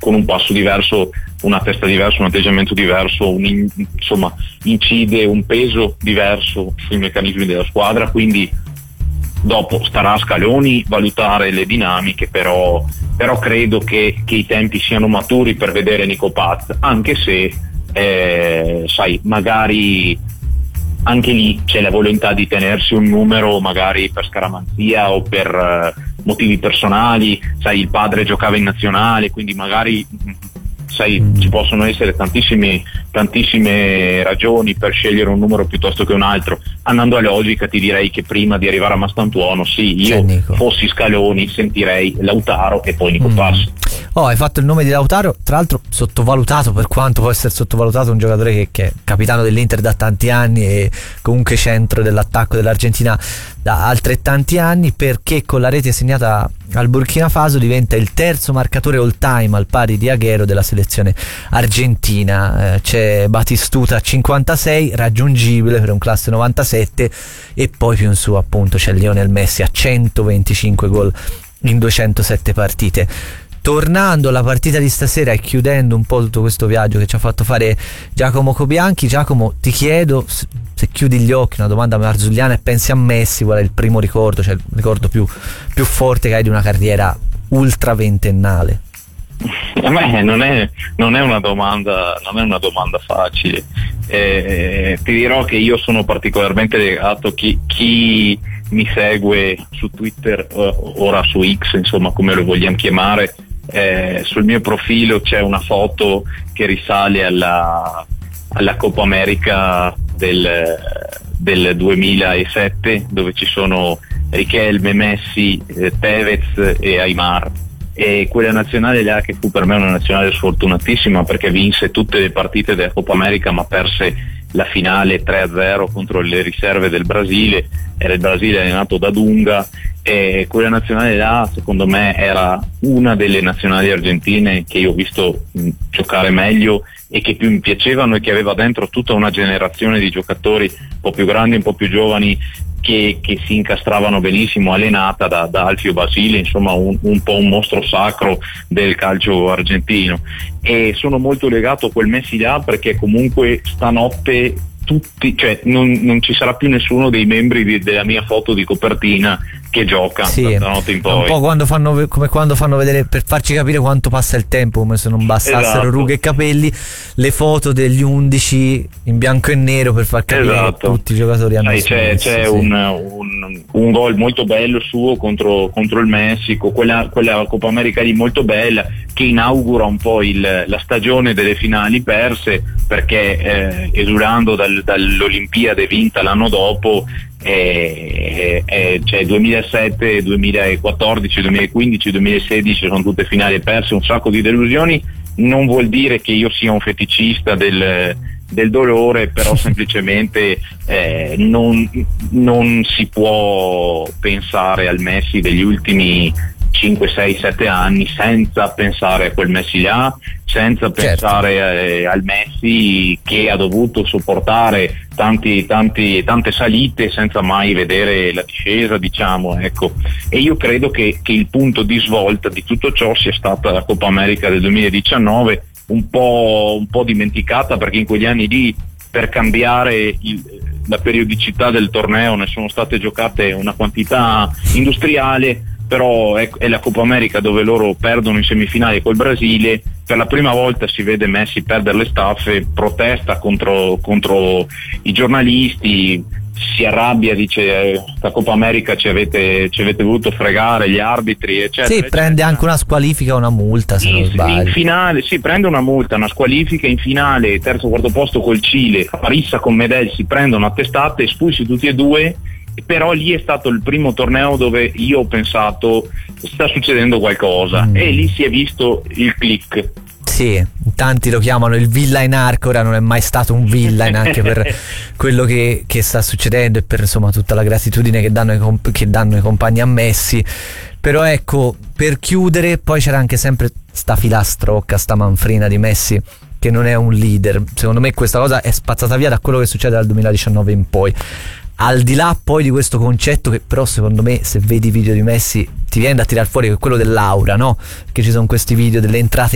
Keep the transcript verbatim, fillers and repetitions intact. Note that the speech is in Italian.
con un passo diverso, una testa diversa, un atteggiamento diverso, un in, insomma incide un peso diverso sui meccanismi della squadra, quindi dopo starà a Scaloni valutare le dinamiche, però, però credo che, che i tempi siano maturi per vedere Nico Paz, anche se eh, sai, magari anche lì c'è la volontà di tenersi un numero magari per scaramanzia o per uh, motivi personali, sai, il padre giocava in nazionale, quindi magari sai, mm. ci possono essere tantissime, tantissime ragioni per scegliere un numero piuttosto che un altro. Andando a logica ti direi che prima di arrivare a Mastantuono, sì, io fossi Scaloni sentirei Lautaro e poi Nico mm. Paz. Oh, hai fatto il nome di Lautaro, tra l'altro sottovalutato, per quanto può essere sottovalutato, un giocatore che, che è capitano dell'Inter da tanti anni e comunque centro dell'attacco dell'Argentina da altrettanti anni, perché con la rete segnata al Burkina Faso diventa il terzo marcatore all time al pari di Agüero della selezione argentina. Eh, c'è Batistuta a cinquantasei, raggiungibile per un classe novantasette, e poi più in su appunto c'è Lionel Messi a centoventicinque gol in duecentosette partite. Tornando alla partita di stasera e chiudendo un po' tutto questo viaggio che ci ha fatto fare Giacomo Cobianchi, Giacomo, ti chiedo, se chiudi gli occhi, una domanda marzulliana, e pensi a Messi, qual è il primo ricordo, cioè il ricordo più, più forte che hai di una carriera ultra ventennale? Beh, non è, non è una domanda, non è una domanda facile. Eh, ti dirò che io sono particolarmente legato, chi, chi mi segue su Twitter, ora su X, insomma come lo vogliamo chiamare, eh, sul mio profilo c'è una foto che risale alla, alla Coppa America del, del duemilasette, dove ci sono Riquelme, Messi, eh, Tevez e Aimar. E quella nazionale là, che fu per me una nazionale sfortunatissima perché vinse tutte le partite della Coppa America ma perse la finale tre a zero contro le riserve del Brasile. Era il Brasile allenato da Dunga, e quella nazionale là secondo me era una delle nazionali argentine che io ho visto mh, giocare meglio e che più mi piacevano, e che aveva dentro tutta una generazione di giocatori un po' più grandi, un po' più giovani, che, che si incastravano benissimo, allenata da, da Alfio Basile, insomma un, un po' un mostro sacro del calcio argentino. E sono molto legato a quel Messi là perché comunque stanotte tutti, cioè non, non ci sarà più nessuno dei membri di, della mia foto di copertina che gioca, sì, stanotte in poi. Un po' quando fanno, come quando fanno vedere, per farci capire quanto passa il tempo, come se non bastassero esatto. rughe e capelli, le foto degli undici in bianco e nero per far capire esatto. che tutti i giocatori hanno Sai, c'è, smesso, c'è sì. un, un, un gol molto bello suo contro, contro il Messico, quella, quella Coppa America lì molto bella, che inaugura un po' il, la stagione delle finali perse, perché eh, esulando dal, dall'Olimpiade vinta l'anno dopo, eh, eh, cioè duemilasette, duemilaquattordici, duemilaquindici, duemilasedici sono tutte finali perse, un sacco di delusioni. Non vuol dire che io sia un feticista del, del dolore, però semplicemente eh, non, non si può pensare al Messi degli ultimi cinque, sei, sette anni senza pensare a quel Messi là, senza certo. pensare eh, al Messi che ha dovuto sopportare tanti, tanti, tante salite senza mai vedere la discesa, diciamo, ecco. E io credo che, che il punto di svolta di tutto ciò sia stata la Coppa America del duemiladiciannove, un po', un po' dimenticata, perché in quegli anni lì, per cambiare il, la periodicità del torneo, ne sono state giocate una quantità industriale. Però è, è la Coppa America dove loro perdono in semifinale col Brasile, per la prima volta si vede Messi perdere le staffe, protesta contro, contro i giornalisti, si arrabbia, dice sta Coppa America ci avete, ci avete voluto fregare, gli arbitri eccetera. Sì, eccetera. Prende anche una squalifica o una multa se in, non sbaglio. In finale, sì, prende una multa, una squalifica, in finale terzo quarto posto col Cile, a rissa con Medel si prendono a testate, espulsi tutti e due. Però lì è stato il primo torneo dove io ho pensato sta succedendo qualcosa, mm. e lì si è visto il click. Sì, tanti lo chiamano il villain arc, ora non è mai stato un villain anche per quello che, che sta succedendo e per insomma tutta la gratitudine che danno, i comp- che danno i compagni a Messi. Però ecco, per chiudere, poi c'era anche sempre sta filastrocca, sta manfrina di Messi che non è un leader. Secondo me questa cosa è spazzata via da quello che succede dal duemiladiciannove in poi. Al di là poi di questo concetto che però secondo me, se vedi i video di Messi, ti viene da tirar fuori, che è quello dell'aura, no? Che ci sono questi video delle entrate